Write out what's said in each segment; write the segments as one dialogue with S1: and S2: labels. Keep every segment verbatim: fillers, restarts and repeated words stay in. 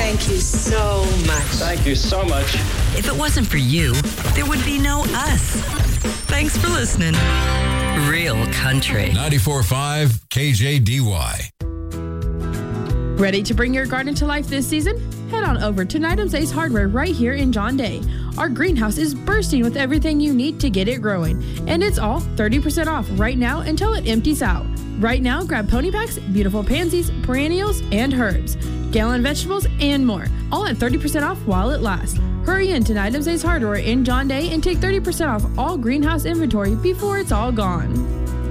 S1: Thank you so much.
S2: Thank you so much.
S3: If it wasn't for you, there would be no us. Thanks for listening. Real Country.
S4: ninety-four point five K J D Y.
S5: Ready to bring your garden to life this season? Head on over to Nydam's Ace Hardware right here in John Day. Our greenhouse is bursting with everything you need to get it growing, and it's all thirty percent off right now until it empties out. Right now, grab pony packs, beautiful pansies, perennials, and herbs, gallon vegetables, and more, all at thirty percent off while it lasts. Hurry in to Nydam's Ace Hardware in John Day and take thirty percent off all greenhouse inventory before it's all gone.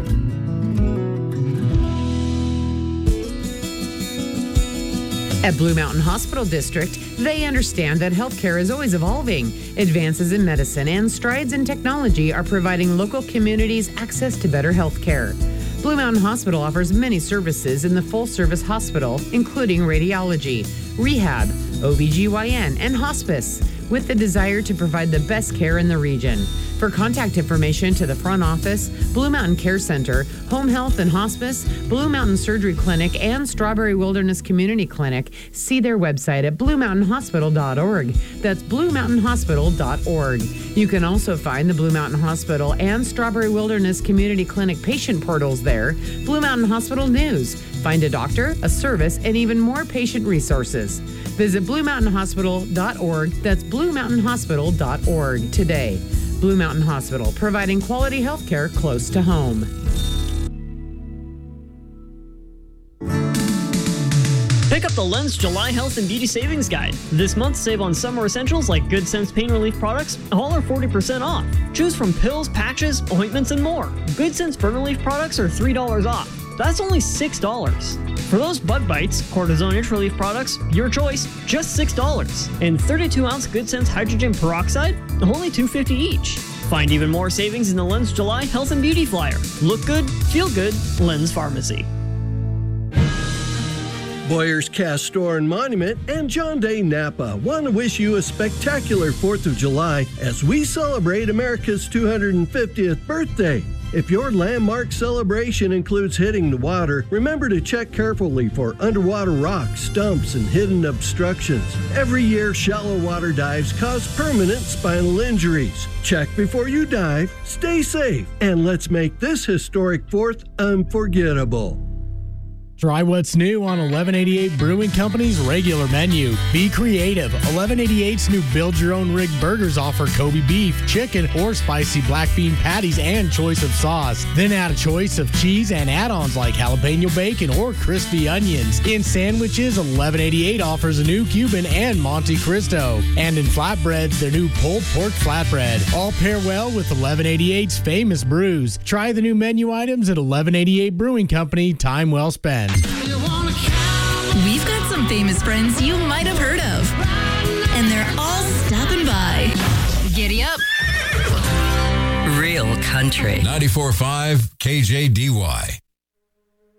S6: At Blue Mountain Hospital District, they understand that healthcare is always evolving. Advances in medicine and strides in technology are providing local communities access to better healthcare. Blue Mountain Hospital offers many services in the full-service hospital, including radiology, rehab, O B G Y N, and hospice, with the desire to provide the best care in the region. For contact information to the front office, Blue Mountain Care Center, Home Health and Hospice, Blue Mountain Surgery Clinic, and Strawberry Wilderness Community Clinic, see their website at blue mountain hospital dot org. That's blue mountain hospital dot org. You can also find the Blue Mountain Hospital and Strawberry Wilderness Community Clinic patient portals there. Blue Mountain Hospital News. Find a doctor, a service, and even more patient resources. Visit blue mountain hospital dot org. That's blue mountain hospital dot org today. Blue Mountain Hospital, providing quality health care close to home.
S7: Pick up the Lens July Health and Beauty Savings Guide. This month, save on summer essentials like Good Sense Pain Relief products. All are forty percent off. Choose from pills, patches, ointments, and more. Good Sense Burn Relief products are three dollars off. That's only six dollars. For those bug bites, cortisone itch relief products, your choice, just six dollars. And thirty-two ounce Good Sense hydrogen peroxide, only two dollars and fifty cents each. Find even more savings in the Lens July Health and Beauty Flyer. Look good, feel good, Lens Pharmacy.
S8: Boyer's Cast Store and Monument and John Day Napa want to wish you a spectacular fourth of July as we celebrate America's two hundred fiftieth birthday. If your landmark celebration includes hitting the water, remember to check carefully for underwater rocks, stumps, and hidden obstructions. Every year, shallow water dives cause permanent spinal injuries. Check before you dive, stay safe, and let's make this historic fourth unforgettable.
S9: Try what's new on eleven eighty-eight Brewing Company's regular menu. Be creative. eleven eighty-eight's new Build Your Own Rig burgers offer Kobe beef, chicken, or spicy black bean patties and choice of sauce. Then add a choice of cheese and add-ons like jalapeno bacon or crispy onions. In sandwiches, eleven eighty-eight offers a new Cuban and Monte Cristo. And in flatbreads, their new pulled pork flatbread. All pair well with eleven eighty-eight's famous brews. Try the new menu items at eleven eighty-eight Brewing Company. Time well spent.
S3: We've got some famous friends you might have heard of, and they're all stopping by. Giddy up. Real Country.
S4: ninety-four point five K J D Y.